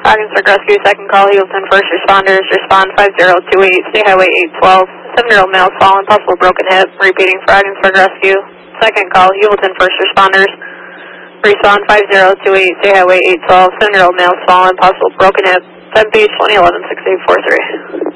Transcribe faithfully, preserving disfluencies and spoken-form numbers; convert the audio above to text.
Ogdensburg Rescue, second call, Hewlton, first responders, respond five zero two eight, State Highway eight twelve, seven-year-old male fallen, possible broken hip, repeating for Ogdensburg Rescue. Second call, Hewlton, first responders, respond five zero two eight, State Highway eight twelve, seven-year-old male fallen, possible broken hip, seven page twenty eleven six eight four three.